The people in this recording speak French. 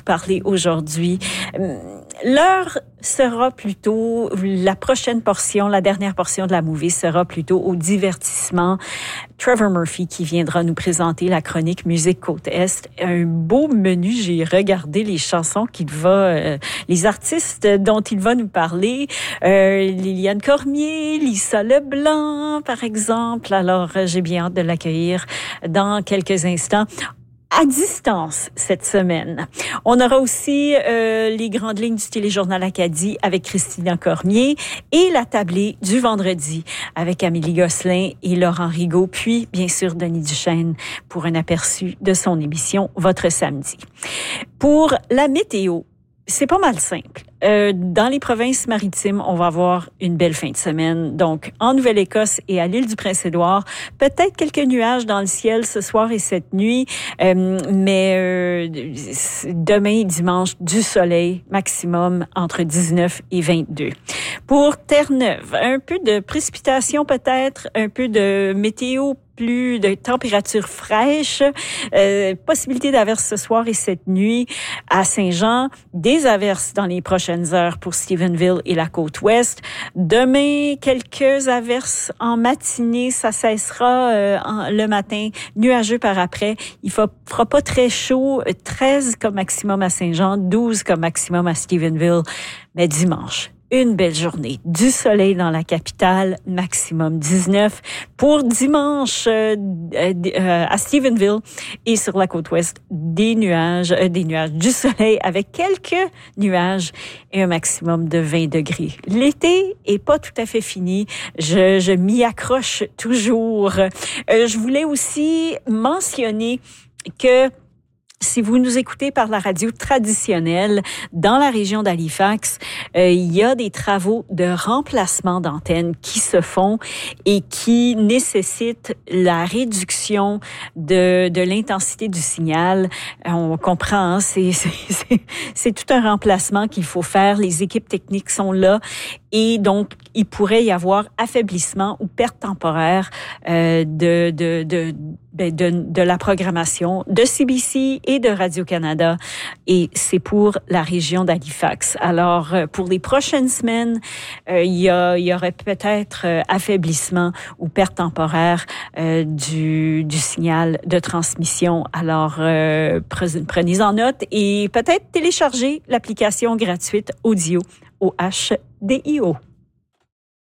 parler aujourd'hui. L'heure sera plutôt, la dernière portion de la movie sera plutôt au divertissement. Trevor Murphy qui viendra nous présenter la chronique Musique Côte-Est. Un beau menu, j'ai regardé les chansons les artistes dont il va nous parler. Liliane Cormier, Lisa Leblanc, par exemple. Alors, j'ai bien hâte de l'accueillir dans quelques instants. À distance cette semaine. On aura aussi les grandes lignes du téléjournal Acadie avec Christina Cormier et la tablée du vendredi avec Amélie Gosselin et Laurent Rigaud, puis bien sûr Denis Duchesne pour un aperçu de son émission Votre samedi. Pour la météo, c'est pas mal simple. Dans les provinces maritimes, on va avoir une belle fin de semaine. Donc, en Nouvelle-Écosse et à l'île du Prince-Édouard, peut-être quelques nuages dans le ciel ce soir et cette nuit, mais demain et dimanche, du soleil maximum entre 19 et 22. Pour Terre-Neuve, un peu de précipitation peut-être, un peu de météo plus de températures fraîches, possibilité d'averses ce soir et cette nuit à Saint-Jean, des averses dans les prochaines heures pour Stephenville et la côte ouest. Demain, quelques averses en matinée, ça cessera le matin, nuageux par après. Il fera pas très chaud, 13 comme maximum à Saint-Jean, 12 comme maximum à Stephenville, mais dimanche. Une belle journée. Du soleil dans la capitale, maximum 19. Pour dimanche, à Stephenville et sur la côte ouest, des nuages, du soleil avec quelques nuages et un maximum de 20 degrés. L'été est pas tout à fait fini. Je m'y accroche toujours. Je voulais aussi mentionner que si vous nous écoutez par la radio traditionnelle, dans la région d'Halifax, il y a des travaux de remplacement d'antennes qui se font et qui nécessitent la réduction de l'intensité du signal. On comprend, hein, c'est tout un remplacement qu'il faut faire. Les équipes techniques sont là et donc il pourrait y avoir affaiblissement ou perte temporaire de la programmation de CBC et de Radio-Canada, et c'est pour la région d'Halifax. Alors, pour les prochaines semaines, il y aurait peut-être affaiblissement ou perte temporaire du signal de transmission. Alors, prenez-en note et peut-être télécharger l'application gratuite Audio, OHDIO.